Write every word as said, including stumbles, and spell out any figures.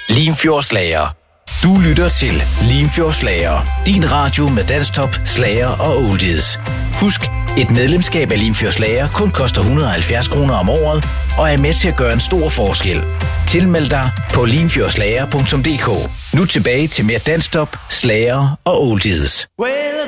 Limfjordsslager. Du lytter til Limfjordsslager. Din radio med danstop, slager og oldies. Husk, et medlemskab af Limfjordsslager kun koster et hundrede og halvfjerds kroner om året og er med til at gøre en stor forskel. Tilmeld dig på limfjordslager punktum d k. Nu tilbage til mere danstop, slager og oldies. Well,